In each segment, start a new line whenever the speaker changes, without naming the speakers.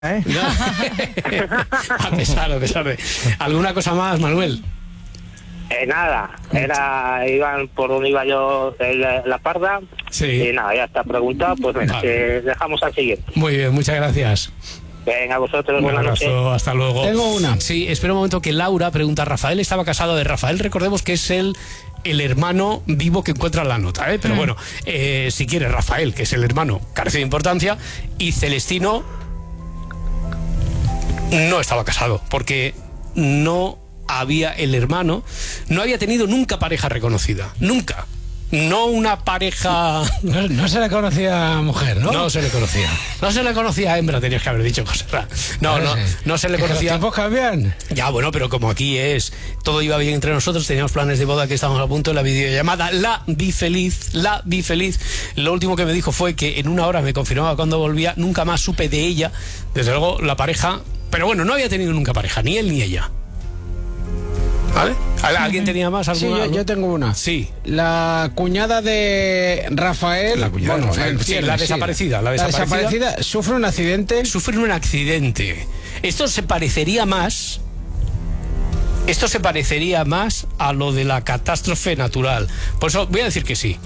No. A pesar de. ¿Alguna cosa más, Manuel?
Nada, iban por donde iba yo, la Parda.
Sí.
Y nada, ya está preguntado, pues venga,
Vale.
que dejamos al siguiente.
Muy bien, muchas gracias.
Venga, a vosotros,
Un
buenas noches.
abrazo, hasta luego.
Tengo una.
Sí, espera un momento que Laura pregunta, Rafael estaba casado. De Rafael recordemos que es el hermano vivo que encuentra la nota, ¿eh? Pero bueno, si quiere Rafael, que es el hermano, carece de importancia, y Celestino no estaba casado, porque no había el hermano, no había tenido nunca pareja reconocida, nunca. No una pareja...
No se le conocía a mujer, ¿no?
No se le conocía. No se le conocía a hembra, tenías que haber dicho, José. No se le
Es que los
conocía.
tiempos cambian.
Ya, bueno, pero como aquí todo iba bien entre nosotros, teníamos planes de boda que estábamos a punto de la videollamada. La vi feliz. Lo último que me dijo fue que en una hora me confirmaba cuando volvía, nunca más supe de ella. Desde luego, la pareja... Pero bueno, no había tenido nunca pareja, ni él ni ella. ¿Vale? ¿Alguien tenía más?
Sí,
¿Alguna?
yo tengo una.
Sí.
La cuñada de Rafael,
La cuñada de Rafael,
el
sí, la desaparecida. La desaparecida
sufre un accidente.
Sufre un accidente. Esto se parecería más a lo de la catástrofe natural. Por eso voy a decir que sí.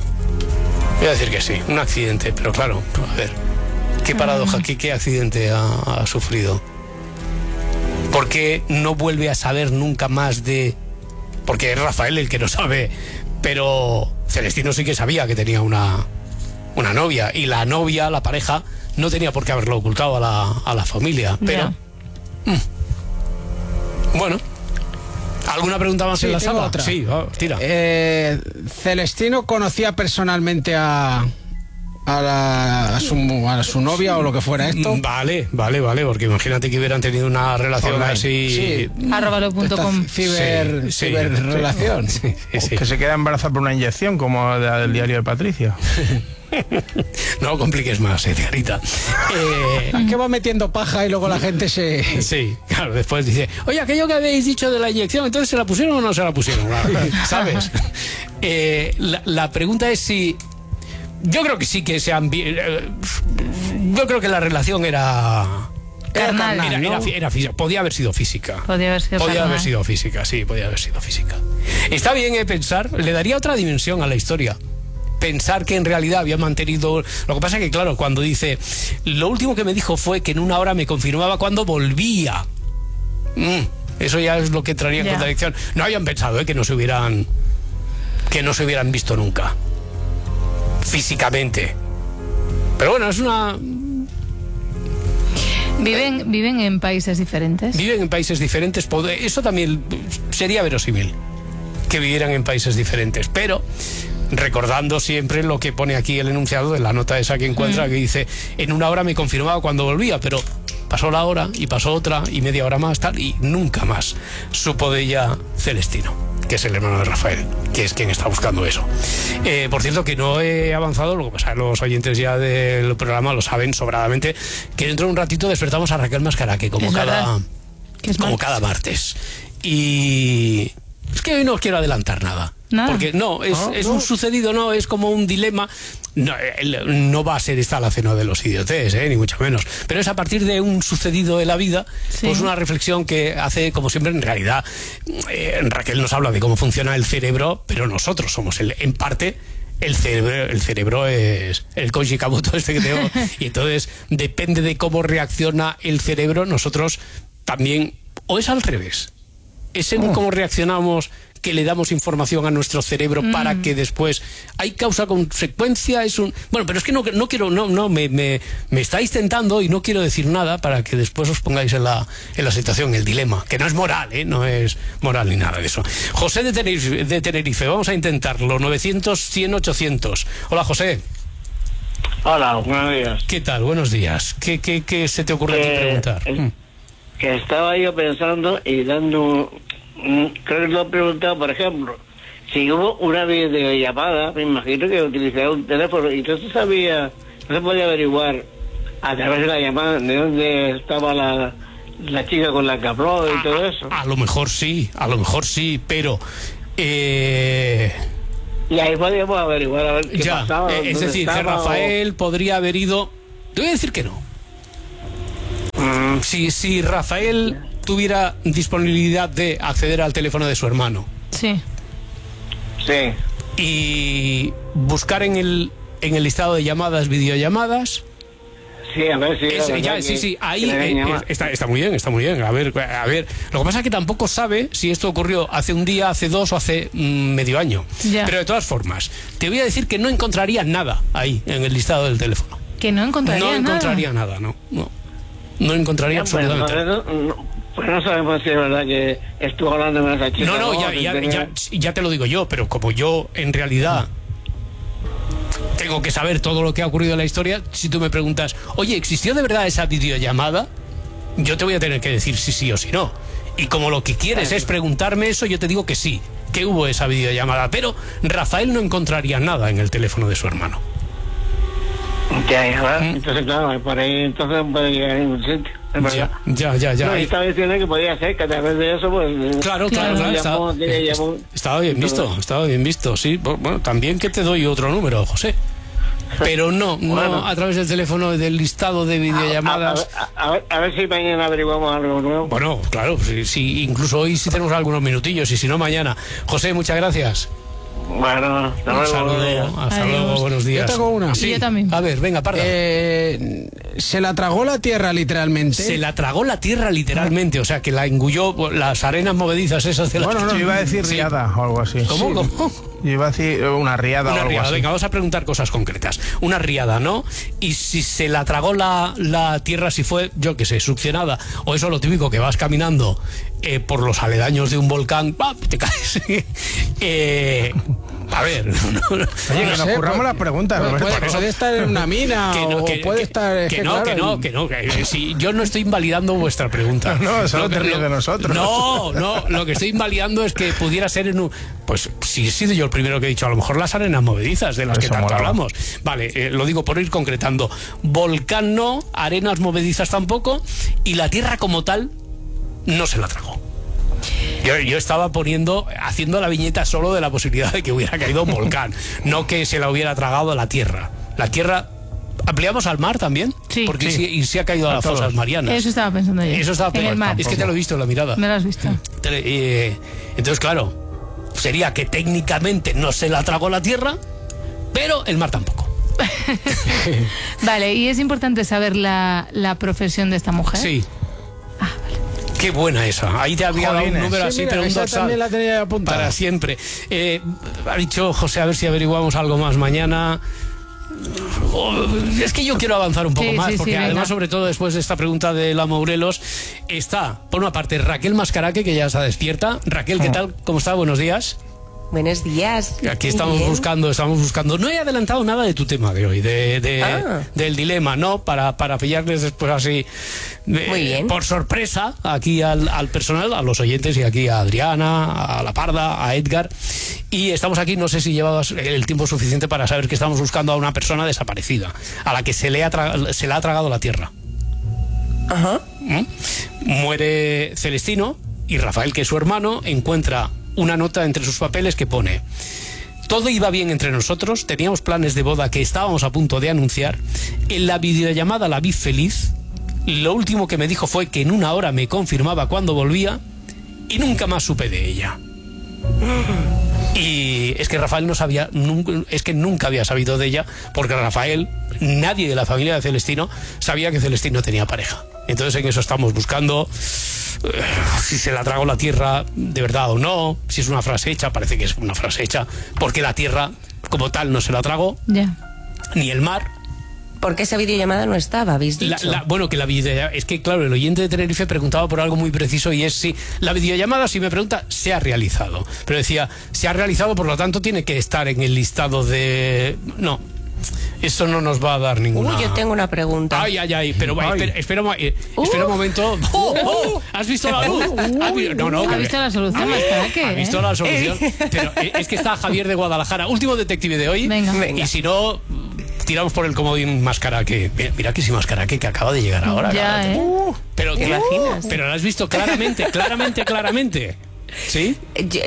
Un accidente, pero claro, a ver, qué paradoja, qué accidente ha sufrido. ¿Por qué no vuelve a saber nunca más de...? Porque es Rafael el que no sabe, pero Celestino sí que sabía que tenía una novia, y la novia, la pareja, no tenía por qué haberlo ocultado a la familia, pero... Bueno, ¿alguna pregunta más en la
tengo
sala?
otra.
Sí, tira.
Celestino conocía personalmente a su novia o lo que fuera esto.
Vale, porque imagínate que hubieran tenido una relación
Online.
así...
Sí.
@lo.com.
Ciberrelación.
Sí.
Que se queda embarazada por una inyección, como la del diario de Patricia.
No compliques más, Diarita.
Que va metiendo paja y luego la gente se...
Sí, claro, después dice, oye, aquello que habéis dicho de la inyección, ¿entonces se la pusieron o no se la pusieron? ¿Sabes? La pregunta es si... Yo creo que sí que yo creo que la relación era
Carnal,
era física. Podía haber sido física.
Podía haber sido
física. Está bien pensar, le daría otra dimensión a la historia. Pensar que en realidad había mantenido... Lo que pasa es que, claro, cuando dice... Lo último que me dijo fue que en una hora me confirmaba cuando volvía. Eso ya es lo que entraría en contradicción. No habían pensado que no se hubieran visto nunca. Físicamente. Pero bueno, es una...
¿Viven en países diferentes?
Viven en países diferentes. Eso también sería verosímil, que vivieran en países diferentes. Pero recordando siempre lo que pone aquí el enunciado de la nota esa que encuentra, que dice, en una hora me confirmaba cuando volvía, pero pasó la hora y pasó otra y media hora más, tal, y nunca más supo de ella Celestino, que es el hermano de Rafael, que es quien está buscando eso. Por cierto, que no he avanzado, lo que pasa es que los oyentes ya del programa lo saben sobradamente, que dentro de un ratito despertamos a Raquel Mascaraque, como cada martes. Y es que hoy no quiero adelantar nada. Porque es un sucedido, no, es como un dilema. No va a ser esta la cena de los idiotes, ni mucho menos. Pero es a partir de un sucedido de la vida, pues una reflexión que hace, como siempre, en realidad, Raquel nos habla de cómo funciona el cerebro, pero nosotros somos en parte, el cerebro es el Koji Kabuto este que tengo, y entonces depende de cómo reacciona el cerebro, nosotros también, o es al revés, es en cómo reaccionamos que le damos información a nuestro cerebro para que después hay causa-consecuencia. Bueno, pero es que no quiero, me estáis tentando y no quiero decir nada para que después os pongáis en la situación, el dilema, que no es moral, no es moral ni nada de eso. José de Tenerife, vamos a intentarlo, 900-100-800. Hola, José.
Hola, buenos días.
¿Qué tal? Buenos días. ¿Qué se te ocurre a ti preguntar?
Que estaba yo pensando y dando... Creo que lo he preguntado, por ejemplo, si hubo una videollamada, me imagino que utilizaba un teléfono y no se podía averiguar a través de la llamada de dónde estaba la chica con la que habló y todo eso.
A lo mejor sí, pero...
Y ahí podíamos averiguar a ver qué pasaba.
Es decir, que Rafael podría haber ido... Te voy a decir que no. Si Rafael tuviera disponibilidad de acceder al teléfono de su hermano.
Sí.
Sí.
Y buscar en el listado de llamadas, videollamadas.
Sí, a ver si...
Sí, ahí está muy bien, está muy bien. A ver, lo que pasa es que tampoco sabe si esto ocurrió hace un día, hace dos o hace medio año.
Ya.
Pero de todas formas, te voy a decir que no encontraría nada ahí en el listado del teléfono.
Que no encontraría nada.
No encontraría nada, no encontraría absolutamente nada.
Pues no sabemos si es verdad que estuvo hablando con esa chica.
No, ya te lo digo yo, pero como yo en realidad tengo que saber todo lo que ha ocurrido en la historia, si tú me preguntas, oye, ¿existió de verdad esa videollamada? Yo te voy a tener que decir si sí o si no. Y como lo que quieres es preguntarme eso, yo te digo que sí, que hubo esa videollamada. Pero Rafael no encontraría nada en el teléfono de su hermano.
Ya. Entonces, claro, por ahí entonces no puede llegar a ningún sitio.
Ya.
No, y estaba diciendo que podía ser que a través de eso, pues...
Claro. Estaba bien visto, sí. Bueno, también que te doy otro número, José. Pero no a través del teléfono del listado de videollamadas.
A ver si mañana averiguamos algo nuevo.
Bueno, claro, sí, incluso hoy sí tenemos algunos minutillos, y si no, mañana. José, muchas gracias.
Bueno, hasta luego.
Hasta luego, buenos días.
Yo tengo una.
Sí,
yo también.
A ver, venga, parda.
Se la tragó la tierra literalmente.
Se la tragó la tierra literalmente, o sea, que la engulló las arenas movedizas esas de la...
Bueno, no, yo iba a decir riada o algo así.
¿Cómo?
Yo iba a decir una riada o algo así.
Venga, vamos a preguntar cosas concretas. Una riada, ¿no? Y si se la tragó la tierra, si fue, yo qué sé, succionada, o eso lo típico que vas caminando por los aledaños de un volcán, ¡pam!, te caes. A ver,
oye, que nos curramos las preguntas.
Puede estar en una mina o puede estar...
Que no. Si yo no estoy invalidando vuestra pregunta.
No, solo te ríes de nosotros.
No, lo que estoy invalidando es que pudiera ser en un... Pues si he sido yo el primero que he dicho, a lo mejor las arenas movedizas de las que tanto hablamos. Vale, lo digo por ir concretando. Volcán no, arenas movedizas tampoco, y la tierra como tal no se la tragó. Yo estaba haciendo la viñeta solo de la posibilidad de que hubiera caído un volcán, no que se la hubiera tragado la tierra. La tierra, ¿ampliamos al mar también?
Sí.
Porque sí ha caído a las fosas marianas.
Eso estaba pensando yo.
Eso estaba
en el mar.
Es que te lo he visto en la mirada.
Me lo has visto.
Entonces, claro, sería que técnicamente no se la tragó la tierra, pero el mar tampoco.
Vale, y es importante saber la profesión de esta mujer.
Sí. Qué buena esa. Ahí te había dado un número así, pero un dorsal
también la tenía apuntada
para siempre. Ha dicho José, a ver si averiguamos algo más mañana. Es que yo quiero avanzar un poco más, porque además, sobre todo después de esta pregunta de la Morelos, está, por una parte, Raquel Mascaraque, que ya está despierta. Raquel, ¿qué tal? ¿Cómo está? Buenos días.
Buenos días.
Aquí estamos buscando. No he adelantado nada de tu tema de hoy, del dilema, ¿no? Para pillarles después así,
muy bien,
por sorpresa, aquí al personal, a los oyentes, y aquí a Adriana, a La Parda, a Edgar. Y estamos aquí, no sé si llevabas el tiempo suficiente para saber que estamos buscando a una persona desaparecida, a la que se la ha tragado la tierra.
Ajá.
Muere Celestino, y Rafael, que es su hermano, encuentra una nota entre sus papeles que pone: todo iba bien entre nosotros, teníamos planes de boda que estábamos a punto de anunciar, en la videollamada la vi feliz, lo último que me dijo fue que en 1 hora me confirmaba cuando volvía, y nunca más supe de ella. Y es que Rafael nunca había sabido de ella, porque Rafael, nadie de la familia de Celestino sabía que Celestino tenía pareja. Entonces en eso estamos buscando si se la tragó la tierra de verdad o no, si es una frase hecha. Parece que es una frase hecha, porque la tierra como tal no se la tragó, ni el mar.
Porque esa videollamada no estaba, habéis dicho.
Bueno, que la videollamada... Es que, claro, el oyente de Tenerife preguntaba por algo muy preciso, y es si la videollamada, si me pregunta, se ha realizado. Pero decía, se ha realizado, por lo tanto tiene que estar en el listado de... No, eso no nos va a dar ninguna...
Yo tengo una pregunta.
Ay, pero espera un momento. ¿Has visto la luz?
¿Ha visto la solución?
¿Ha visto la solución? Pero es que está Javier de Guadalajara, último detective de hoy.
Venga.
Y si no... tiramos por el comodín Mascaraque. Mira que sí, Mascaraque, que acaba de llegar ahora.
Ya,
Pero
¿te imaginas?
Pero lo has visto claramente. ¿Sí?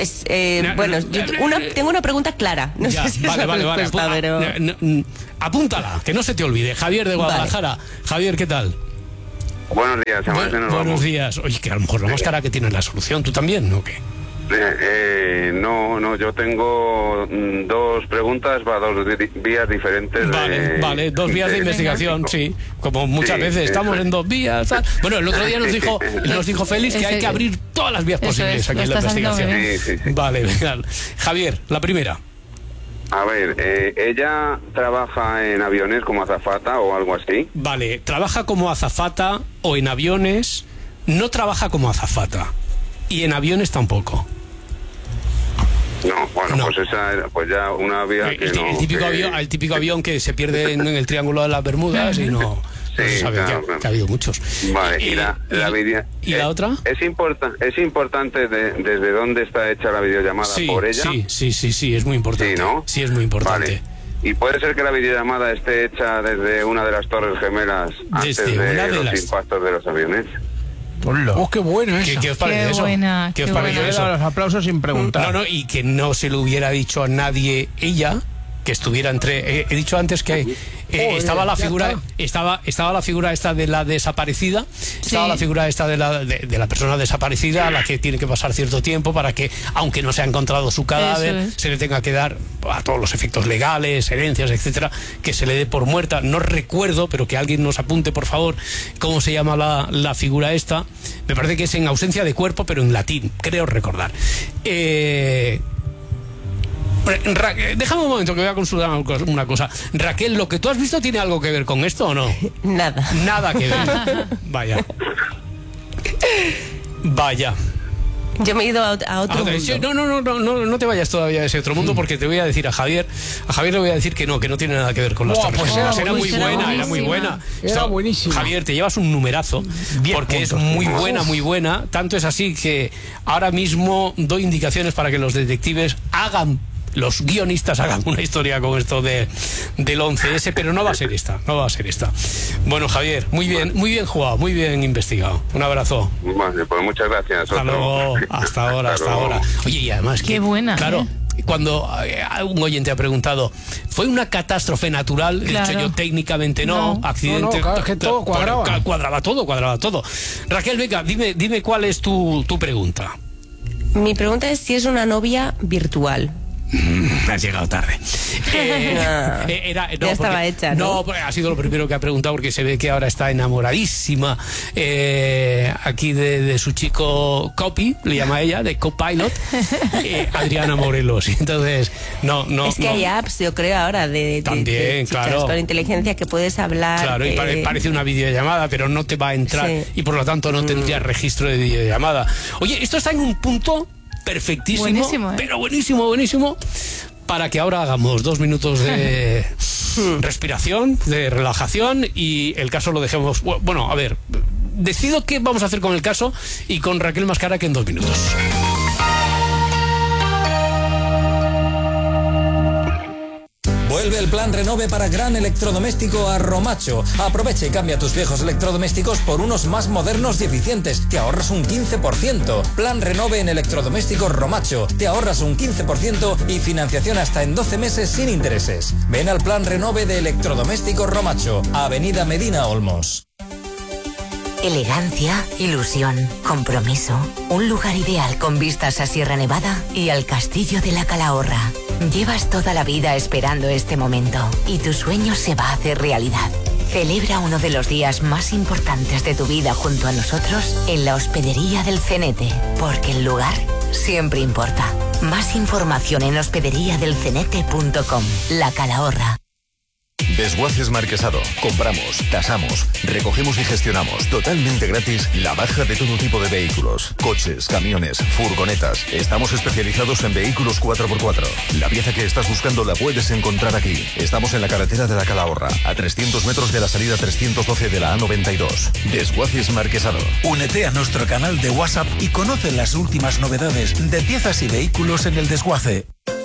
Tengo una pregunta clara. No sé si es la respuesta, pero...
Apúntala, que no se te olvide. Javier de Guadalajara. Vale. Javier, ¿qué tal?
Buenos días,
buenos días. Oye, que a lo mejor la máscara que tiene la solución, ¿tú también o qué?
No, yo tengo dos preguntas para dos vías diferentes.
Vale, dos vías de investigación, sí, como muchas veces estamos en dos vías. Bueno, el otro día nos dijo Félix que hay que abrir todas las vías posibles aquí en la investigación.
Sí.
Vale, venga. Javier, la primera.
A ver, ella trabaja en aviones como azafata o algo así.
Vale, trabaja como azafata o en aviones, no trabaja como azafata y en aviones tampoco.
No, bueno, no. Pues esa era pues ya una vía que no...
El típico avión que se pierde en el Triángulo de las Bermudas y no...
Sí,
sabe claro. que ha habido muchos.
Vale,
¿Y la otra?
Es importante desde dónde está hecha la videollamada por ella.
Sí, es muy importante.
Sí, ¿no?
Sí, es muy importante.
Vale. ¿Y puede ser que la videollamada esté hecha desde una de las Torres Gemelas antes de los impactos de los aviones?
¡Oh, qué bueno eso!
¿Qué os parece eso? ¿Qué os parece eso?
Los aplausos sin preguntar.
No, y que no se lo hubiera dicho a nadie ella, que estuviera entre... he dicho antes que estaba la figura esta de la desaparecida, estaba la figura esta de la persona desaparecida a la que tiene que pasar cierto tiempo para que, aunque no se ha encontrado su cadáver, se le tenga que dar a todos los efectos legales, herencias, etcétera, que se le dé por muerta. No recuerdo, pero que alguien nos apunte, por favor, cómo se llama la figura esta. Me parece que es en ausencia de cuerpo, pero en latín, creo recordar. Déjame un momento que voy a consultar una cosa. Raquel, ¿lo que tú has visto tiene algo que ver con esto o no?
Nada.
Nada que ver. Vaya.
Yo me he ido a otro mundo.
No te vayas todavía a ese otro mundo porque te voy a decir a Javier le voy a decir que no tiene nada que ver con las Torres Gemelas. Era muy buena.
Era buenísima.
Javier, te llevas un numerazo porque es muy buena. Tanto es así que ahora mismo doy indicaciones para que los detectives los guionistas hagan una historia con esto del 11S, pero no va a ser esta. Bueno, Javier, muy bien jugado, muy bien investigado. Un abrazo.
Vale, pues muchas gracias.
Hasta ahora. Oye, y además
qué buena.
Claro. Cuando un oyente ha preguntado, ¿fue una catástrofe natural? Claro. He dicho yo, técnicamente no, accidente.
Claro, es que todo cuadraba.
Cuadraba todo. Raquel, venga, dime cuál es tu pregunta.
Mi pregunta es si es una novia virtual.
Has llegado tarde.
Ya estaba hecha, ¿no?
No, ha sido lo primero que ha preguntado porque se ve que ahora está enamoradísima aquí de su chico Copy, le llama ella, de Copilot, Adriana Morelos. Entonces, no.
Es que hay apps, yo creo, ahora de
claro,
con inteligencia que puedes hablar.
Claro, y parece una videollamada, pero no te va a entrar y por lo tanto no tendrías registro de videollamada. Oye, esto está en un punto perfectísimo, buenísimo, pero buenísimo para que ahora hagamos 2 minutos de respiración, de relajación y el caso lo dejemos. Bueno, a ver, decido qué vamos a hacer con el caso y con Raquel Mascara que en 2 minutos.
Vuelve el plan Renove para gran electrodoméstico a Romacho. Aprovecha y cambia tus viejos electrodomésticos por unos más modernos y eficientes. Te ahorras un 15%. Plan Renove en electrodomésticos Romacho. Te ahorras un 15% y financiación hasta en 12 meses sin intereses. Ven al plan Renove de electrodomésticos Romacho. Avenida Medina Olmos.
Elegancia, ilusión, compromiso. Un lugar ideal con vistas a Sierra Nevada y al Castillo de la Calahorra. Llevas toda la vida esperando este momento y tu sueño se va a hacer realidad. Celebra uno de los días más importantes de tu vida junto a nosotros en la Hospedería del Cenete, porque el lugar siempre importa. Más información en hospederiadelcenete.com. La Calahorra.
Desguaces Marquesado. Compramos, tasamos, recogemos y gestionamos totalmente gratis la baja de todo tipo de vehículos, coches, camiones, furgonetas. Estamos especializados en vehículos 4x4. La pieza que estás buscando la puedes encontrar aquí. Estamos en la carretera de la Calahorra, a 300 metros de la salida 312 de la A92. Desguaces Marquesado.
Únete a nuestro canal de WhatsApp y conoce las últimas novedades de piezas y vehículos en el desguace.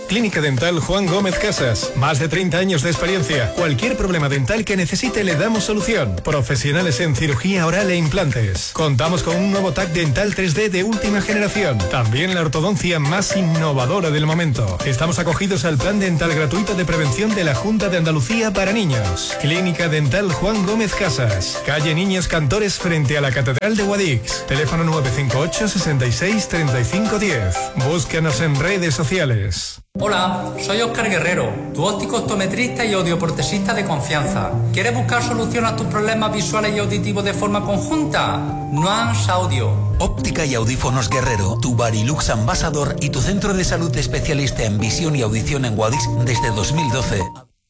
Clínica Dental Juan Gómez Casas. Más de 30 años de experiencia. Cualquier problema dental que necesite le damos solución. Profesionales en cirugía oral e implantes. Contamos con un nuevo TAC dental 3D de última generación. También la ortodoncia más innovadora del momento. Estamos acogidos al plan dental gratuito de prevención de la Junta de Andalucía para niños. Clínica Dental Juan Gómez Casas. Calle Niños Cantores frente a la Catedral de Guadix. Teléfono 958 66 35 10. Búscanos en redes sociales.
Hola, soy Óscar Guerrero, tu óptico optometrista y audioprotesista de confianza. ¿Quieres buscar solución a tus problemas visuales y auditivos de forma conjunta? Nuance Audio.
Óptica y Audífonos Guerrero, tu Barilux Ambassador y tu centro de salud especialista en visión y audición en Guadix desde 2012.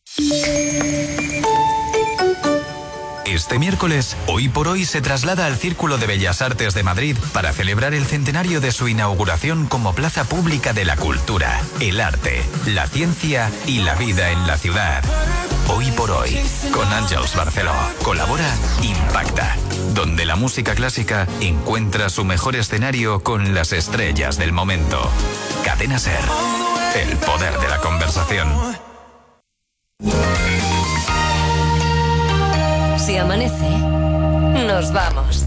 Este miércoles, Hoy por Hoy se traslada al Círculo de Bellas Artes de Madrid para celebrar el centenario de su inauguración como plaza pública de la cultura, el arte, la ciencia y la vida en la ciudad. Hoy por Hoy, con Àngels Barceló. Colabora Impacta, donde la música clásica encuentra su mejor escenario con las estrellas del momento. Cadena SER, el poder de la conversación.
Si amanece, nos vamos.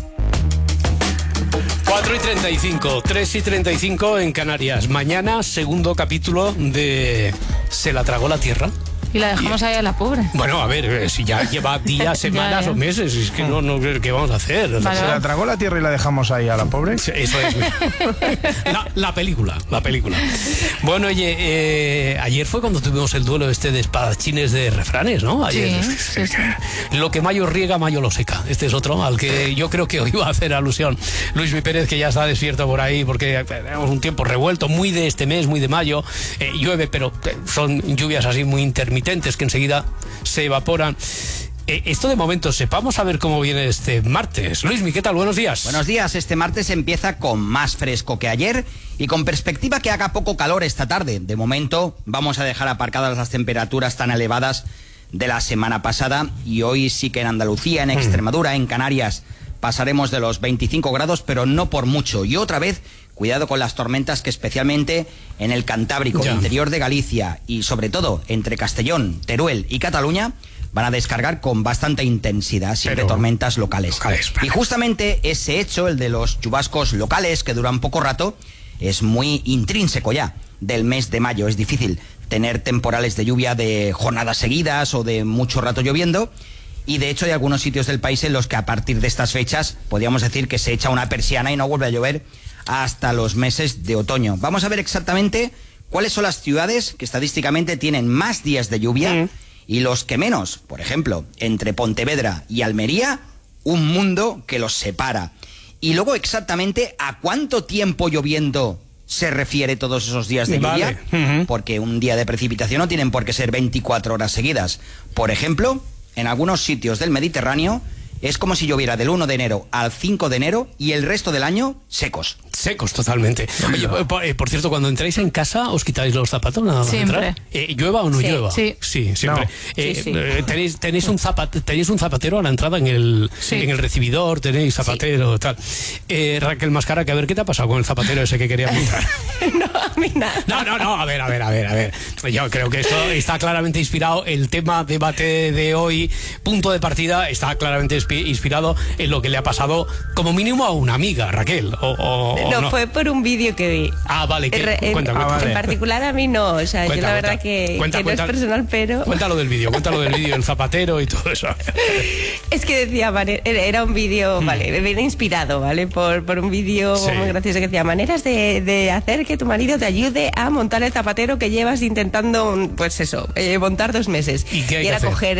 4:35, 3:35 en Canarias. Mañana, segundo capítulo de Se la tragó la tierra.
Y la dejamos ahí a la pobre.
Bueno, a ver, si ya lleva días, semanas o meses, es que no, ¿qué vamos a hacer?
Vale. ¿Se la tragó la tierra y la dejamos ahí a la pobre?
Eso es. La película. Bueno, oye, ayer fue cuando tuvimos el duelo de espadachines de refranes, ¿no? Ayer. Sí. Lo que mayo riega, mayo lo seca. Este es otro al que yo creo que hoy va a hacer alusión Luis Mi Pérez, que ya está despierto por ahí, porque tenemos un tiempo revuelto, muy de este mes, muy de mayo. Llueve, pero son lluvias así muy intermitentes que enseguida se evaporan. Esto de momento, sepamos a ver cómo viene este martes. Luismi, ¿qué tal? Buenos días.
Buenos días. Este martes empieza con más fresco que ayer y con perspectiva que haga poco calor esta tarde. De momento vamos a dejar aparcadas las temperaturas tan elevadas de la semana pasada y hoy sí que en Andalucía, en Extremadura, en Canarias pasaremos de los 25 grados, pero no por mucho. Y otra vez, cuidado con las tormentas que especialmente en el Cantábrico, el interior de Galicia y sobre todo entre Castellón, Teruel y Cataluña van a descargar con bastante intensidad, siempre tormentas locales. Y justamente ese hecho, el de los chubascos locales que duran poco rato, es muy intrínseco ya del mes de mayo. Es difícil tener temporales de lluvia de jornadas seguidas o de mucho rato lloviendo. Y de hecho hay algunos sitios del país en los que a partir de estas fechas podríamos decir que se echa una persiana y no vuelve a llover hasta los meses de otoño. Vamos a ver exactamente cuáles son las ciudades que estadísticamente tienen más días de lluvia y los que menos. Por ejemplo, entre Pontevedra y Almería, un mundo que los separa. Y luego exactamente a cuánto tiempo lloviendo se refiere todos esos días de lluvia, porque un día de precipitación no tienen por qué ser 24 horas seguidas. Por ejemplo, en algunos sitios del Mediterráneo es como si lloviera del 1 de enero al 5 de enero y el resto del año secos.
Secos, totalmente. Oye, por cierto, cuando entráis en casa, ¿os quitáis los zapatos nada más
siempre.
entrar? ¿Llueva o no llueva?
Sí,
siempre. No. Tenéis un zapatero a la entrada en el recibidor, tenéis zapatero, tal. Raquel Mascara, que a ver, ¿qué te ha pasado con el zapatero ese que quería montar?
No, a mí nada.
No, a ver. Yo creo que esto está claramente inspirado, el tema debate de hoy, punto de partida, está claramente inspirado en lo que le ha pasado como mínimo a una amiga, Raquel,
no, fue por un vídeo que vi.
Ah, vale, cuéntame.
En particular a mí no, o sea, yo la verdad que no es personal, pero...
Cuéntalo del vídeo, el zapatero y todo eso.
Es que decía, era un vídeo, viene inspirado, ¿vale? Por un vídeo muy gracioso que decía, maneras de hacer que tu marido te ayude a montar el zapatero que llevas intentando, pues eso, montar 2 meses.
¿Y qué hay
era
que hacer?
Coger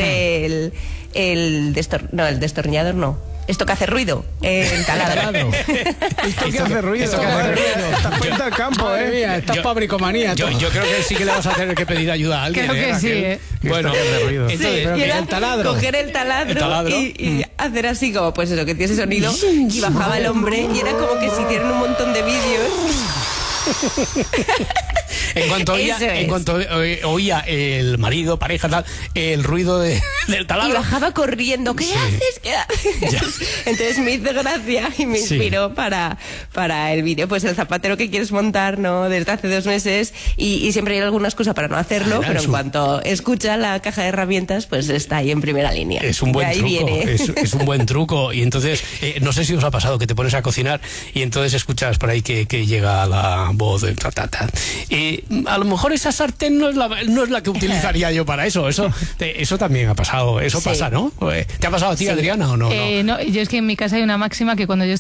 el destornillador no. Esto que hace ruido, el taladro.
Esto que hace ruido.
Estás cuenta del campo,
Mira, estás para bricomanía.
Yo creo que sí que le vas a tener que pedir ayuda a alguien.
Creo que sí,
Bueno,
entonces,
y era
el taladro.
coger el taladro y hacer así como, pues eso, que tiene ese sonido, y bajaba el hombre, y era como que si hicieran un montón de vídeos.
En cuanto oía el marido, pareja, tal, el ruido del taladro.
Y bajaba corriendo. ¿Qué haces? ¿Qué haces? Entonces me hizo gracia y me inspiró para el vídeo. Pues el zapatero que quieres montar, ¿no? Desde hace 2 meses y siempre hay alguna excusa para no hacerlo, pero en cuanto escucha la caja de herramientas, pues está ahí en primera línea.
Es un buen truco. Es un buen truco. Y entonces, no sé si os ha pasado que te pones a cocinar y entonces escuchas por ahí que llega la voz de a lo mejor esa sartén no es la que utilizaría yo para eso. Eso también ha pasado. Eso pasa, ¿no? ¿Te ha pasado a ti, Adriana, o no?
No, yo es que en mi casa hay una máxima que cuando yo